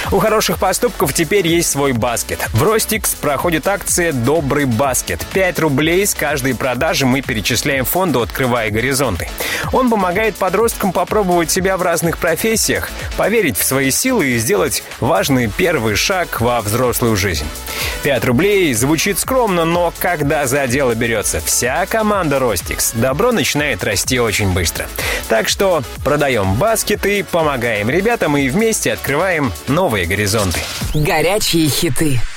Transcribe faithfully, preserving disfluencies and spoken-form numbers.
У хороших поступков теперь есть свой баскет. В Ростикс проходит акция «Добрый баскет». пять рублей с каждой продажи мы перечисляем фонду «Открывая горизонты». Он помогает подросткам попробовать себя в разных профессиях, поверить в свои силы и сделать важный первый шаг во взрослую жизнь. пять рублей звучит скромно, но когда за дело берется вся команда Ростикс, добро начинает расти очень быстро. Так что продаем баскеты, помогаем ребятам и вместе открываем новые горизонты. Горячие хиты.